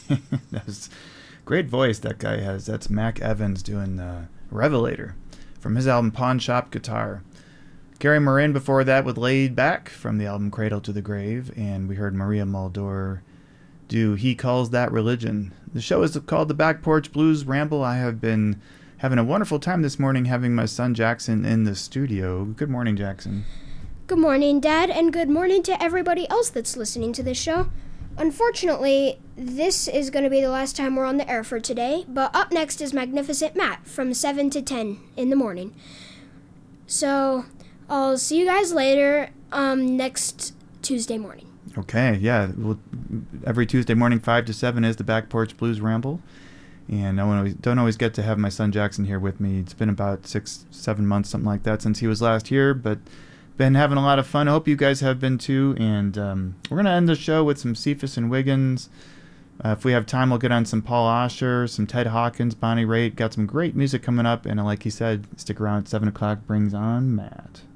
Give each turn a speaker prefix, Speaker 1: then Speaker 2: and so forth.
Speaker 1: That was great voice that guy has. That's Mac Evans doing Revelator from his album Pawn Shop Guitar. Gary Morin before that with Laid Back from the album Cradle to the Grave, and we heard Maria Muldaur do He Calls That Religion. The show is called The Back Porch Blues Ramble. I have been having a wonderful time this morning having my son Jackson in the studio. Good morning, Jackson.
Speaker 2: Good morning, Dad, and good morning to everybody else that's listening to this show. Unfortunately, this is going to be the last time we're on the air for today, but up next is Magnificent Matt from 7 to 10 in the morning. So, I'll see you guys later next Tuesday morning.
Speaker 1: Okay, yeah. Every Tuesday morning, 5 to 7 is the Back Porch Blues Ramble. And I don't always get to have my son Jackson here with me. It's been about 6-7 months, something like that, since he was last here, but been having a lot of fun. I hope you guys have been too. And we're going to end the show with some Cephas and Wiggins. If we have time, we'll get on some Paul Osher, some Ted Hawkins, Bonnie Raitt. Got some great music coming up. And like he said, stick around at 7 o'clock brings on Matt.